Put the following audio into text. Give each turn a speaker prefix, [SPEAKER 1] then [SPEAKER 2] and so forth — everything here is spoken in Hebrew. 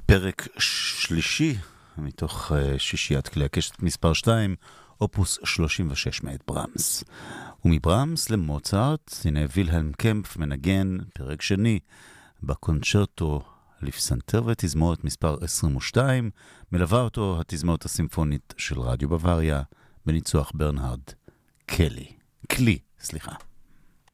[SPEAKER 1] פרק שלישי מתוך שישיית כלי הקשת מספר 2, אופוס 36 מאת ברמס. ומברמס למוצרט, הנה וילהלם קמפף מנגן פרק שני בקונצ'רטו לפסנתר ותזמורת מספר 22, מלווה אותו התזמורת הסימפונית של רדיו בוואריה בניצוח ברנהרד קלי.